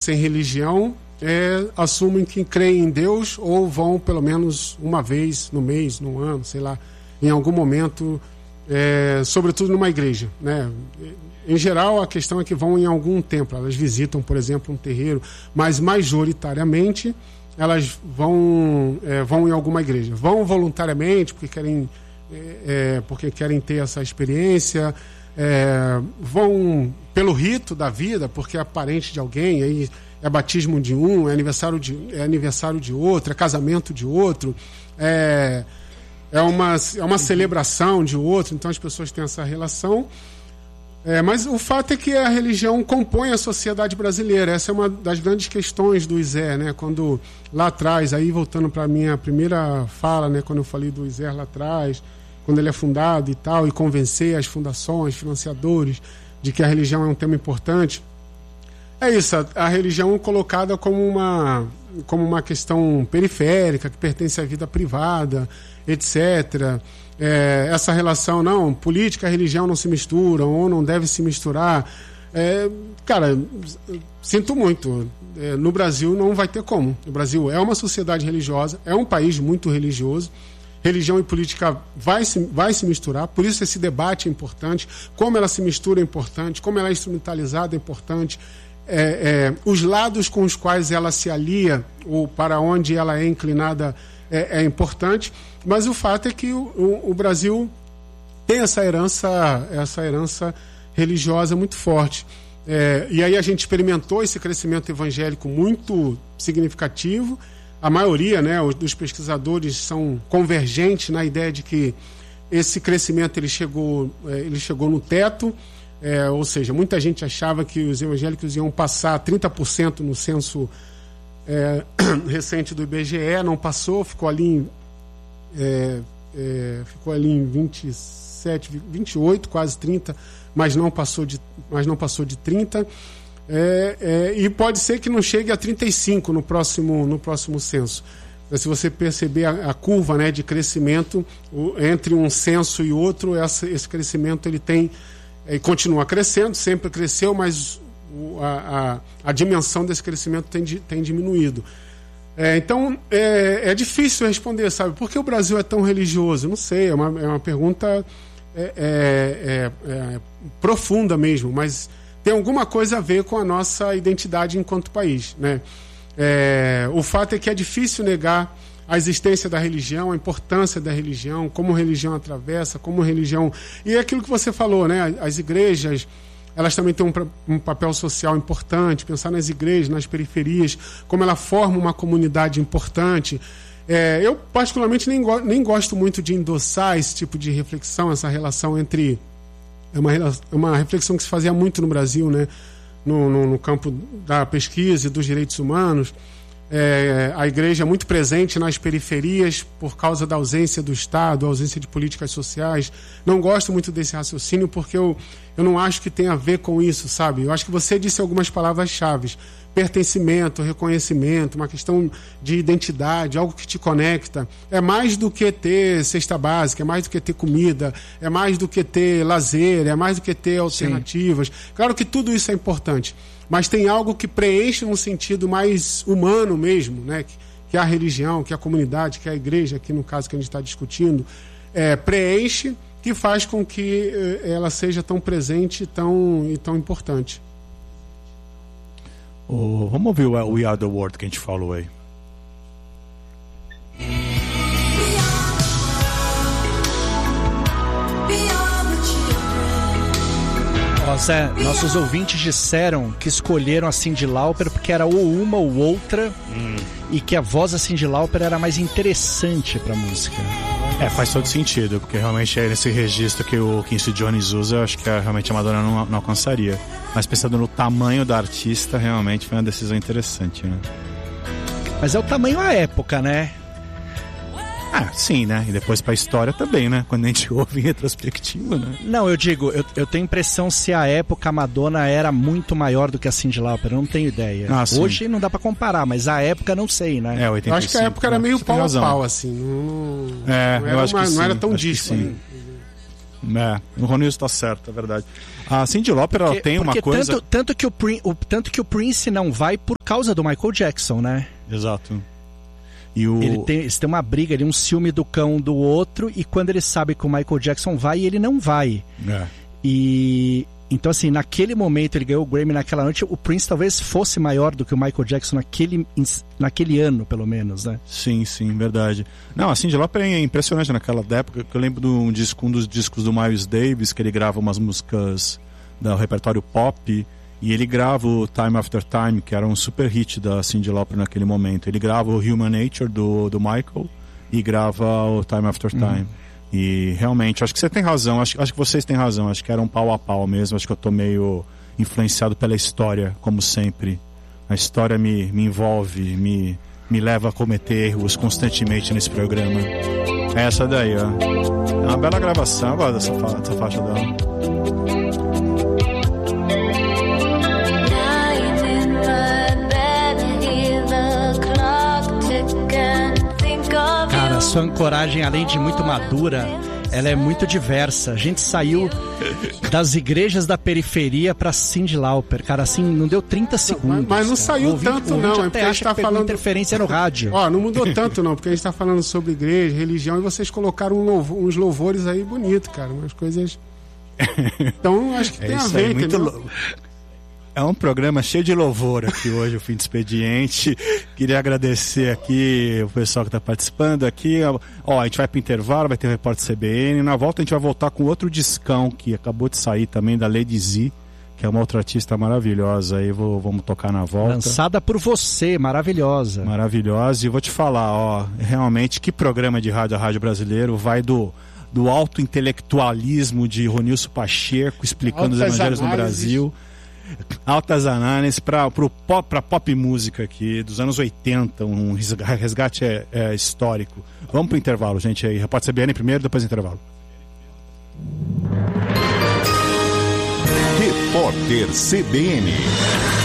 sem religião assumem que creem em Deus ou vão pelo menos uma vez no mês, no ano, sei lá, em algum momento, sobretudo numa igreja, né? Em geral, a questão é que vão em algum templo, elas visitam, por exemplo, um terreiro, mas majoritariamente elas vão em alguma igreja. Vão voluntariamente porque querem ter essa experiência, vão pelo rito da vida, porque é parente de alguém, aí é batismo de um, é aniversário de outro, é casamento de outro, é uma celebração de outro, então as pessoas têm essa relação. Mas o fato é que a religião compõe a sociedade brasileira. Essa é uma das grandes questões do ISER, né? Quando lá atrás, aí voltando para a minha primeira fala, né? Quando eu falei do ISER lá atrás, quando ele é fundado e tal, e convencer as fundações, financiadores, de que a religião é um tema importante. É isso, a religião colocada como uma questão periférica, que pertence à vida privada, etc. Essa relação, não, política e religião não se misturam, ou não deve se misturar. Cara, sinto muito. No Brasil não vai ter como. O Brasil é uma sociedade religiosa, é um país muito religioso. Religião e política vai se misturar, por isso esse debate é importante. Como ela se mistura é importante, como ela é instrumentalizada é importante. Os lados com os quais ela se alia, ou para onde ela é inclinada, é importante. Mas o fato é que o Brasil tem essa herança religiosa muito forte. E aí a gente experimentou esse crescimento evangélico muito significativo. A maioria, né, dos pesquisadores são convergentes na ideia de que esse crescimento ele chegou no teto, ou seja, muita gente achava que os evangélicos iam passar 30% no censo recente do IBGE, não passou, ficou ali em 27, 28, quase 30, mas não passou de 30. E pode ser que não chegue a 35 no próximo censo. Mas se você perceber a curva, né, de crescimento entre um censo e outro, esse crescimento ele continua crescendo, sempre cresceu, mas a dimensão desse crescimento tem diminuído. Então é difícil responder, sabe? Por que o Brasil é tão religioso? Não sei, é uma pergunta profunda mesmo, mas tem alguma coisa a ver com a nossa identidade enquanto país, né? O fato é que é difícil negar a existência da religião, a importância da religião, como a religião atravessa, como a religião... E é aquilo que você falou, né? As igrejas, elas também têm um papel social importante, pensar nas igrejas, nas periferias, como ela forma uma comunidade importante. Eu, particularmente, nem gosto muito de endossar esse tipo de reflexão, essa relação entre... É uma reflexão que se fazia muito no Brasil, né? No campo da pesquisa e dos direitos humanos. A igreja é muito presente nas periferias por causa da ausência do Estado, ausência de políticas sociais. Não gosto muito desse raciocínio porque eu não acho que tem a ver com isso, sabe? Eu acho que você disse algumas palavras-chave: pertencimento, reconhecimento, uma questão de identidade, algo que te conecta. É mais do que ter cesta básica, é mais do que ter comida, é mais do que ter lazer, é mais do que ter alternativas. Sim. Claro que tudo isso é importante, mas tem algo que preenche num sentido mais humano mesmo, né? Que é a religião, que é a comunidade, que é a igreja, aqui no caso que a gente está discutindo, preenche, que faz com que ela seja tão presente e tão importante. Vamos ouvir o We Are The World que a gente falou aí. Zé, nossos ouvintes disseram que escolheram a Cyndi Lauper porque era ou uma ou outra, e que a voz da Cyndi Lauper era mais interessante pra música. Faz todo sentido, porque realmente é nesse registro que o Quincy Jones usa, eu acho que realmente a Madonna não alcançaria. Mas pensando no tamanho da artista, realmente foi uma decisão interessante, né? Mas é o tamanho à época, né? Sim, né? E depois pra história também, né? Quando a gente ouve em retrospectiva, né? Não, eu digo, eu tenho a impressão se a época a Madonna era muito maior do que a Cyndi Lauper, eu não tenho ideia. Hoje não dá pra comparar, mas a época não sei, né? 85, eu acho que a época era meio pau a pau, assim. Não era tão disco, né? O Ronilson tá certo, é verdade. A Cyndi Lauper, ela tem uma coisa... Tanto que o Prince não vai por causa do Michael Jackson, né? Exato. Eles têm uma briga ali, um ciúme do cão do outro, e quando ele sabe que o Michael Jackson vai, ele não vai. Então, assim, naquele momento ele ganhou o Grammy naquela noite, o Prince talvez fosse maior do que o Michael Jackson naquele ano, pelo menos, né? Sim, verdade. Não, a Cyndi Lauper é impressionante naquela época, que eu lembro de um dos discos do Miles Davis, que ele grava umas músicas do repertório pop, e ele grava o Time After Time, que era um super hit da Cyndi Lauper naquele momento. Ele grava o Human Nature do Michael e grava o Time After Time. E realmente, acho que você tem razão, acho que vocês têm razão, acho que era um pau a pau mesmo, acho que eu tô meio influenciado pela história, como sempre. A história me envolve, me leva a cometer erros constantemente nesse programa. É essa daí, ó. É uma bela gravação, eu gosto dessa faixa dela. Cara, a sua ancoragem, além de muito madura, ela é muito diversa. A gente saiu das igrejas da periferia pra Cyndi Lauper, cara, assim, não deu 30 segundos. Mas não saiu tanto não, é porque a gente tá falando... interferência no rádio. Ó, não mudou tanto não, porque a gente tá falando sobre igreja, religião, e vocês colocaram uns louvores aí bonitos, cara, umas coisas... Então, acho que tem a ver, entendeu? É um programa cheio de louvor aqui hoje, o Fim de Expediente. Queria agradecer aqui o pessoal que está participando aqui. Ó, a gente vai para o intervalo, vai ter o repórter CBN. Na volta a gente vai voltar com outro discão que acabou de sair também, da Lady Z, que é uma outra artista maravilhosa. Aí vamos tocar na volta. Lançada por você, maravilhosa. Maravilhosa. E vou te falar, ó, realmente, que programa de rádio, a Rádio Brasileiro, vai do alto intelectualismo de Ronilson Pacheco, explicando os evangelhos no Brasil. Altas análises para pop música aqui dos anos 80, um resgate histórico. Vamos pro intervalo, gente, aí. Repórter CBN primeiro, depois intervalo. Repórter CBN.